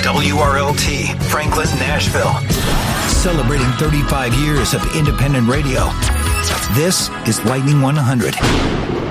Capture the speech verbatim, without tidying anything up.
W R L T, Franklin, Nashville. Celebrating thirty-five years of independent radio. This is Lightning one hundred.